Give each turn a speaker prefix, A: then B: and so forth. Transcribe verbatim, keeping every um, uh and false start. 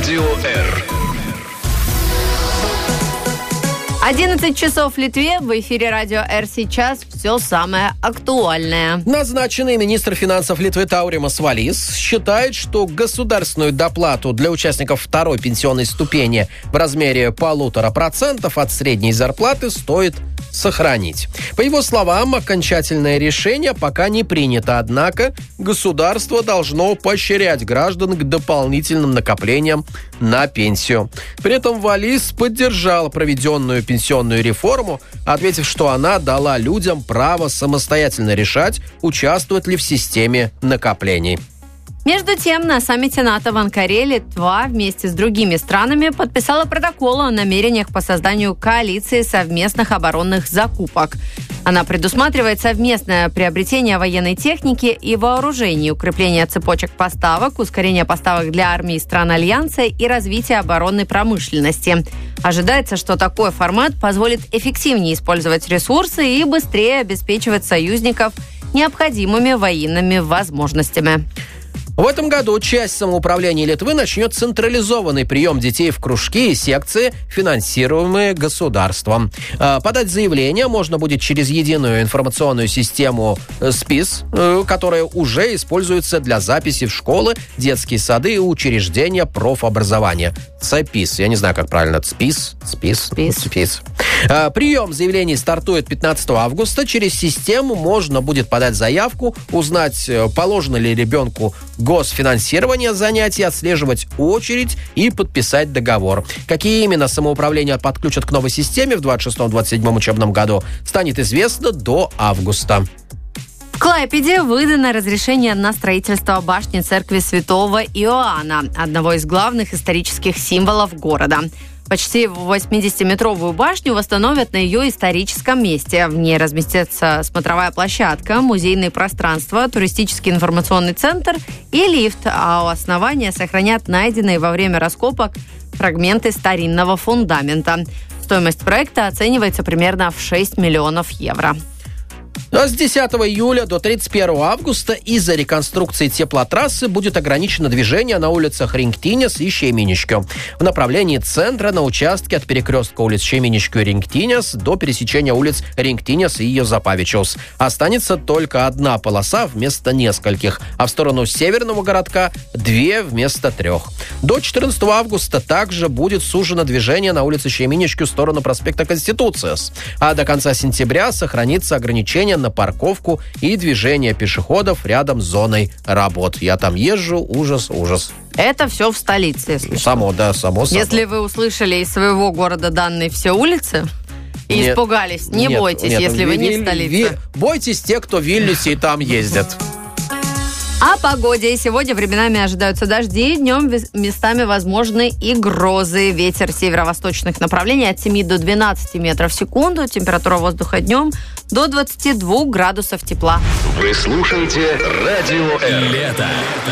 A: Радио Р.
B: одиннадцать часов в Литве. В эфире Радио Р сейчас все самое актуальное.
C: Назначенный министр финансов Литвы Тауримас Валис считает, что государственную доплату для участников второй пенсионной ступени в размере полутора процентов от средней зарплаты стоит сохранить. По его словам, окончательное решение пока не принято, однако государство должно поощрять граждан к дополнительным накоплениям на пенсию. При этом Валис поддержал проведенную пенсионную реформу, ответив, что она дала людям право самостоятельно решать, участвовать ли в системе накоплений.
B: Между тем, на саммите НАТО в Анкаре Литва вместе с другими странами подписала протокол о намерениях по созданию коалиции совместных оборонных закупок. Она предусматривает совместное приобретение военной техники и вооружений, укрепление цепочек поставок, ускорение поставок для армии стран Альянса и развитие оборонной промышленности. Ожидается, что такой формат позволит эффективнее использовать ресурсы и быстрее обеспечивать союзников необходимыми военными возможностями.
C: В этом году часть самоуправления Литвы начнет централизованный прием детей в кружки и секции, финансируемые государством. Подать заявление можно будет через единую информационную систему СПИС, которая уже используется для записи в школы, детские сады и учреждения профобразования. ЦПИС. Я не знаю, как правильно. СПИС? СПИС?
B: СПИС.
C: СПИС. Прием заявлений стартует пятнадцатого августа. Через систему можно будет подать заявку, узнать, положено ли ребенку госфинансирование занятий, отслеживать очередь и подписать договор. Какие именно самоуправления подключат к новой системе в двадцать шестом - двадцать седьмом учебном году, станет известно до августа.
B: В Клайпеде выдано разрешение на строительство башни церкви Святого Иоанна, одного из главных исторических символов города. Почти восьмидесятиметровую башню восстановят на ее историческом месте. В ней разместится смотровая площадка, музейные пространства, туристический информационный центр и лифт, а у основания сохранят найденные во время раскопок фрагменты старинного фундамента. Стоимость проекта оценивается примерно в шесть миллионов евро.
C: А с десятого июля до тридцать первого августа из-за реконструкции теплотрассы будет ограничено движение на улицах Рингтинес и Шейминичкё. В направлении центра на участке от перекрестка улиц Шейминичкё и Рингтинес до пересечения улиц Рингтинес и Йозапавичус. Останется только одна полоса вместо нескольких, а в сторону северного городка две вместо трех. До четырнадцатого августа также будет сужено движение на улице Шейминичкё в сторону проспекта Конституции, а до конца сентября сохранится ограничение на парковку и движение пешеходов рядом с зоной работ. Я там езжу, ужас, ужас.
B: Это все в столице, если
C: Само,
B: что.
C: да, само собой.
B: Если вы услышали из своего города данные все улицы и
C: Нет,
B: испугались, не
C: нет,
B: бойтесь,
C: нет,
B: если вы
C: ви-
B: не в
C: ви-
B: столице.
C: ви- бойтесь тех, кто в Вильнюсе и там ездят.
B: О погоде. Сегодня временами ожидаются дожди. Днем местами возможны и грозы. Ветер северо-восточных направлений от семи до двенадцати метров в секунду. Температура воздуха днем до двадцати двух градусов тепла.
A: Вы слушаете Радио Р. Лето.